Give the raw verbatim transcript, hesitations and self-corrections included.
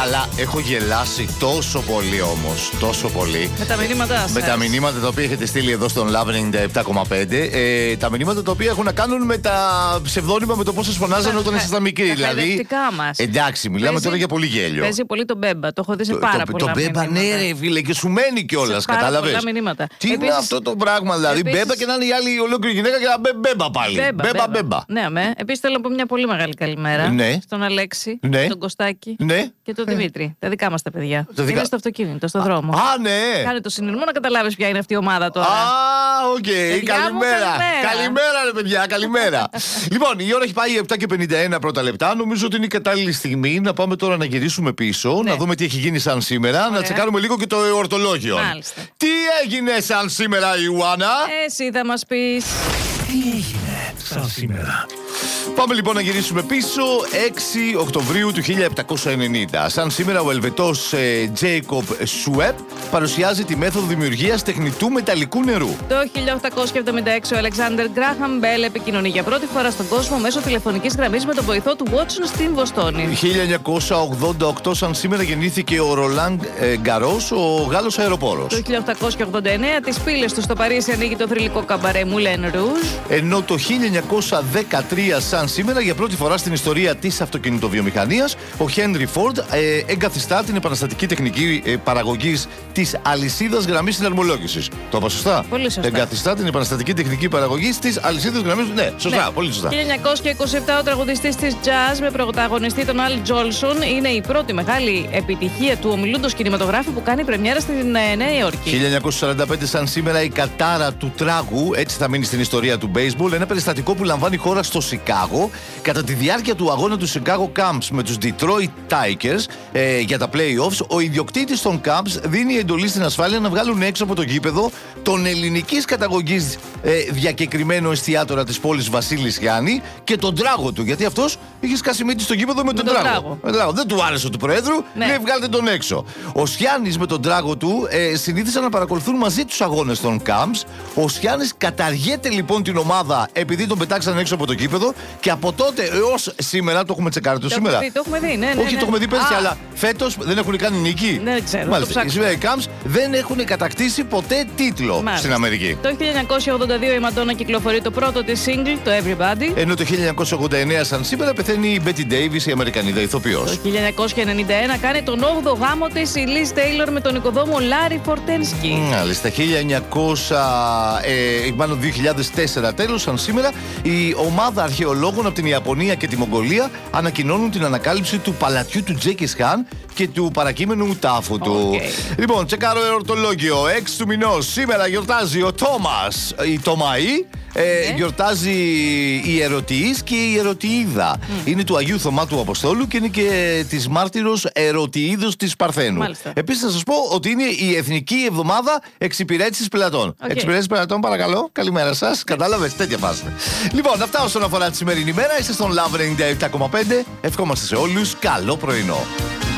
Καλά, έχω γελάσει τόσο πολύ όμως. Τόσο πολύ. Με τα μηνύματά σας. Με τα μηνύματα τα οποία έχετε στείλει εδώ στον Love ενενήντα επτά κόμμα πέντε. Ε, τα μηνύματα τα οποία έχουν να κάνουν με τα ψευδόνυμα, με το πώς σας φωνάζανε όταν ήσασταν μικροί. Τα Δηλαδή. χαϊδευτικά μας. Εντάξει, μιλάμε Παίζει- τώρα για πολύ γέλιο. Παίζει πολύ τον Μπέμπα. Το έχω δει σε Το- πάρα το, πολλά το Μπέμπα, μηνύματα. ναι, ρε φίλε, και σου μένει κιόλας. Πάρα Κατάλαβες. πολλά μηνύματα. Τι είναι Επίσης- αυτό το πράγμα, δηλαδή. επίσης- Μπέμπα και να είναι η άλλη ολόκληρη γυναίκα και να μπε μπέμπα πάλι. Μπέμπα, Μπέμπα, μπέμπα. Ναι, αμέ. Επίσης θέλω να πω μια πολύ μεγάλη καλημέρα. Ναι. Στον Αλέξη, Ναι. τον Κωστάκη Ναι. και τον Δημήτρη. Τα δικά μας τα παιδιά. Τα δικά- Είναι στο αυτοκίνητο, στο δρόμο. Α, ναι. Κάνε το συνειρμό να καταλάβεις ποια είναι αυτή η ομάδα τώρα. Α, οκ. Παιδιά μου, Καλημέρα. καλημέρα. Καλημέρα, ρε παιδιά, καλημέρα. Λοιπόν, η ώρα έχει πάει επτά και πενήντα ένα πρώτα λεπτά. Νομίζω ότι είναι η κατάλληλη στιγμή να πάμε τώρα να γυρίσουμε πίσω, Ναι. να δούμε τι έχει γίνει σαν σήμερα, να τσεκάρουμε λίγο και το εορτολόγιο. Μάλιστα. Τι έγινε σαν σήμερα, Ιουάννα? Εσύ θα μας πεις. Τι έγινε σαν σήμερα? Πάμε λοιπόν να γυρίσουμε πίσω. έξι Οκτωβρίου του χίλια επτακόσια ενενήντα. Σαν σήμερα, ο Ελβετός ε, Jacob Schwepp παρουσιάζει τη μέθοδο δημιουργίας τεχνητού μεταλλικού νερού. Το χίλια οκτακόσια εβδομήντα έξι ο Αλεξάνδερ Γκράχαμ Μπέλ επικοινωνεί για πρώτη φορά στον κόσμο μέσω τηλεφωνικής γραμμής με τον βοηθό του Watson στην Βοστόνη. χίλια εννιακόσια ογδόντα οκτώ, σαν σήμερα, γεννήθηκε ο Ρολάν Γκαρός, ο Γάλλος αεροπόρος. Το χίλια οκτακόσια ογδόντα εννέα τις πύλες του στο Παρίσι ανοίγει το θρυλικό καμπαρέ Moulin Rouge. Ενώ το χίλια εννιακόσια δεκατρία, σαν σήμερα, για πρώτη φορά στην ιστορία της αυτοκινητοβιομηχανίας, ο Χένρι Φόρντ ε, εγκαθιστά την επαναστατική τεχνική ε, παραγωγής της αλυσίδας γραμμής συναρμολόγησης. Το είπα σωστά? Πολύ σωστά. Εγκαθιστά την επαναστατική τεχνική παραγωγής της αλυσίδας γραμμής. Ναι, σωστά, Ναι. πολύ σωστά. χίλια εννιακόσια είκοσι επτά ο τραγουδιστής της jazz με πρωταγωνιστή τον Al Jolson είναι η πρώτη μεγάλη επιτυχία του ομιλούντος κινηματογράφου που κάνει πρεμιέρα στην ε, Νέα Υόρκη. χίλια εννιακόσια σαράντα πέντε, σαν σήμερα, η κατάρα του τράγου, έτσι θα μείνει στην ιστορία του baseball, ένα περιστατικό που λαμβάνει η χώρα στο Σικάγο κατά τη διάρκεια του αγώνα του Chicago Cubs με τους Detroit Tigers ε, για τα playoffs. Ο ιδιοκτήτης των Cubs δίνει εντολή στην ασφάλεια να βγάλουν έξω από το γήπεδο τον ελληνικής καταγωγής ε, διακεκριμένο εστιατόρα της πόλης Βασίλης Γιάννη και τον τράγο του, γιατί αυτός είχε σκάσει μύτη στο γήπεδο με τον, τον τράγο. τράγο. Με τον τράγο. Δεν του άρεσε του Προέδρου, Ναι. λέει βγάλτε τον έξω. Ο Σιάννης με τον τράγο του ε, συνήθισαν να παρακολουθούν μαζί τους αγώνες των Cubs. Ο Σιάννης καταργέται λοιπόν την ομάδα επειδή τον πετάξαν έξω από το γήπεδο και από τότε έως σήμερα, το έχουμε τσεκάρει το, Το σήμερα. έχουμε δει, το έχουμε δει, ναι, ναι, Όχι, ναι. το έχουμε δει πέρσι, Α, αλλά φέτος δεν έχουν κάνει νίκη. Δεν ξέρω, θα το Μάλιστα. Οι ψάξουμε. σήμερα οι Cubs δεν έχουν κατακτήσει ποτέ τίτλο Μάλιστα. στην Αμερική. Το χίλια εννιακόσια ογδόντα δύο η Μαντόνα κυκλοφορεί το πρώτο της single, το Everybody. Ενώ το χίλια εννιακόσια ογδόντα εννέα, σαν σήμερα, πεθαίνει η Betty Davis, η Αμερικανίδα ηθοποιός. Το χίλια εννιακόσια ενενήντα ένα κάνει τον όγδοο γάμο της η Liz Taylor με τον οικοδόμο Λάρι Φορτένσκι. Μάλιστα, χίλια εννιακόσια, ε, μάλλον δύο χιλιάδες τέσσερα τέλος, σαν σήμερα, η ομάδα αρχαιολόγων από την Ιαπωνία και τη Μογγολία ανακοινώνουν την ανακάλυψη του παλατιού του Τζέκις Χάν και του παρακείμενου τάφου του. Okay. Λοιπόν, τσεκάρω εορτολόγιο. έξι του μηνός, σήμερα γιορτάζει ο Τόμας, η Τομαή. Ε, Ναι. Γιορτάζει η Ερωτιής και η Ερωτιίδα. Mm. Είναι του Αγίου Θωμά του Αποστόλου και είναι και της μάρτυρος Ερωτιίδος της Παρθένου. Μάλιστα. Επίσης, θα σας πω ότι είναι η Εθνική Εβδομάδα Εξυπηρέτησης Πελατών. Okay. Εξυπηρέτηση πελατών, παρακαλώ. Καλημέρα σας. Κατάλαβες, τέτοια φάση. Λοιπόν, αυτά όσον αφορά τη σημερινή ημέρα. Είστε στον Love ενενήντα επτά κόμμα πέντε. Ευχόμαστε σε όλους καλό πρωινό.